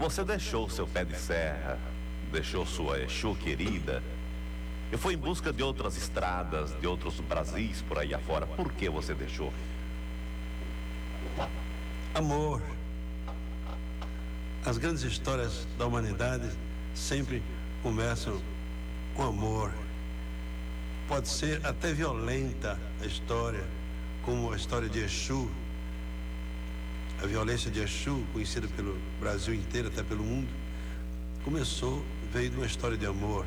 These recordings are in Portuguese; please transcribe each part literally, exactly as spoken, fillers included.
Você deixou seu pé de serra, deixou sua Exu querida e foi em busca de outras estradas, de outros Brasis por aí afora. Por que você deixou? Amor. As grandes histórias da humanidade sempre começam com amor. Pode ser até violenta a história, como a história de Exu. A violência de Exu, conhecida pelo Brasil inteiro, até pelo mundo, começou, veio de uma história de amor.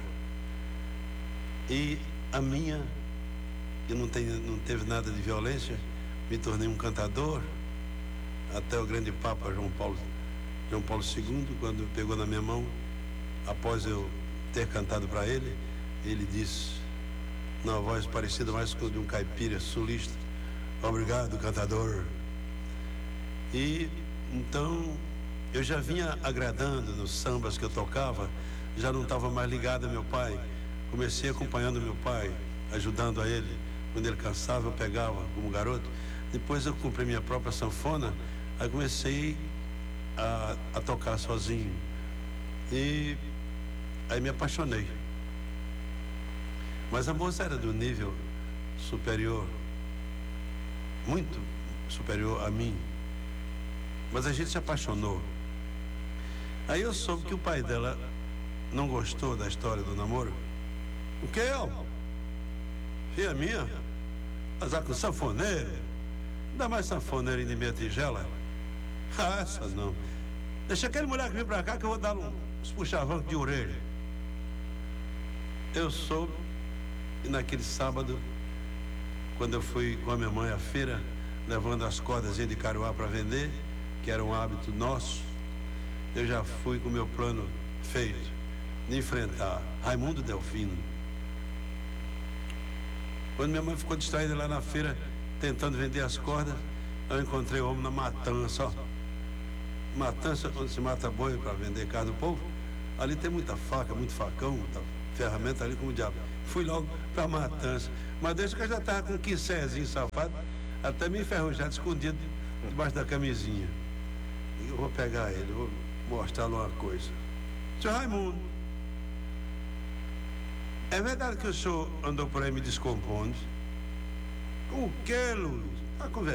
E a minha, que não, tem, não teve nada de violência, me tornei um cantador, até o grande Papa João Paulo, João Paulo segundo, quando pegou na minha mão, após eu ter cantado para ele, ele disse, numa voz parecida mais com de um caipira sulista, obrigado, cantador. E então eu já vinha agradando nos sambas que eu tocava, já não estava mais ligado ao meu pai. Comecei acompanhando meu pai, ajudando a ele. Quando ele cansava, eu pegava como garoto. Depois eu comprei minha própria sanfona, aí comecei a, a tocar sozinho. E aí me apaixonei. Mas a moça era do nível superior, muito superior a mim. Mas a gente se apaixonou. Aí eu soube que o pai dela não gostou da história do namoro. O que é? Filha minha? Casar com sanfoneiro? Ainda mais sanfoneiro em minha tigela? Ah, essa não. Deixa aquele moleque vir pra cá que eu vou dar uns puxavancos de orelha. Eu soube, e naquele sábado, quando eu fui com a minha mãe à feira, levando as cordas de caruá para vender, que era um hábito nosso, eu já fui com o meu plano feito de enfrentar Raimundo Delfino. Quando minha mãe ficou distraída lá na feira, tentando vender as cordas, eu encontrei o homem na matança, ó. Matança, onde se mata boi para vender carne do povo, ali tem muita faca, muito facão, muita ferramenta ali como o diabo. Fui logo para matança, mas desde que eu já estava com um quissézinho safado, até me enferrujado, escondido debaixo da camisinha. E eu vou pegar ele, vou mostrar-lhe uma coisa. Senhor Raimundo, é verdade que o senhor andou por aí me descompondo? O que, Luiz? Tá conversando?